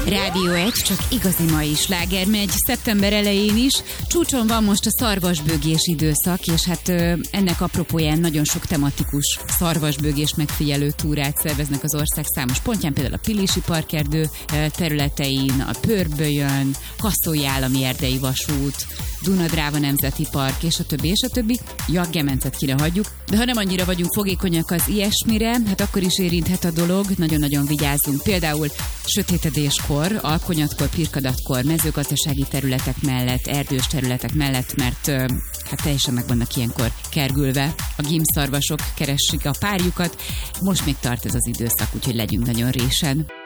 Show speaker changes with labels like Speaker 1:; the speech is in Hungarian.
Speaker 1: Rádió 1, csak igazi mai sláger megy szeptember elején is. Csúcson van most a szarvasbőgés időszak, és hát ennek apropóján nagyon sok tematikus szarvasbőgés megfigyelő túrát szerveznek az ország számos pontján, például a Pilisi Parkerdő területein, a Pörbölyön, Kasztolyi Állami Erdei Vasút, Duna-Dráva Nemzeti Park, és a többi, és a többi. Jaggemencet ki ne hagyjuk, de ha nem annyira vagyunk fogékonyak az ilyesmire, hát akkor is érinthet a dolog, nagyon-nagyon vigyázzunk. Például sötétedéskor, alkonyatkor, pirkadatkor, mezőgazdasági területek mellett, erdős területek mellett, mert hát teljesen meg vannak ilyenkor kergülve. A gímszarvasok keresik a párjukat, most még tart ez az időszak, úgyhogy legyünk nagyon résen.